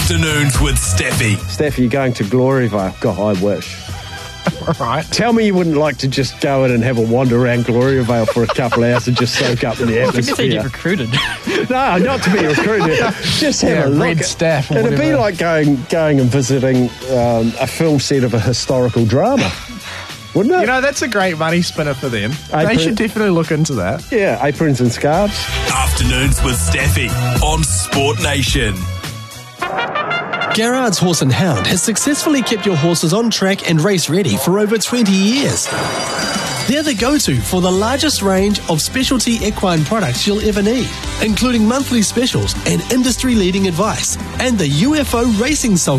Afternoons with Steffi. Steph, you're going to Gloriavale. God, I wish. All right. Tell me you wouldn't like to just go in and have a wander around Gloriavale for a couple of hours and just soak up in the If you get atmosphere. recruited. No, not to be recruited. Just have a look. red staff or It'd be whatever. like going and visiting a film set of a historical drama, wouldn't it? You know, that's a great money spinner for them. They April- should definitely look into that. yeah, aprons and scarves. Afternoons with Steffi on Sport Nation. Garrard's Horse and Hound has successfully kept your horses on track and race ready for over 20 years. They're the go-to for the largest range of specialty equine products you'll ever need, including monthly specials and industry-leading advice, and the UFO Racing Sulky